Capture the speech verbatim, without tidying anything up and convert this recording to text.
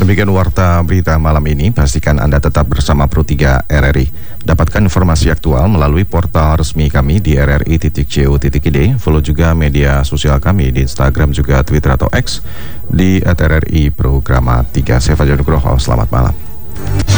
Demikian warta berita malam ini. Pastikan Anda tetap bersama Pro tiga R R I. Dapatkan informasi aktual melalui portal resmi kami di r r i titik co titik i d. Follow juga media sosial kami di Instagram juga Twitter atau X di at r r i programa tiga. Saya Fajar Nugroho, selamat malam.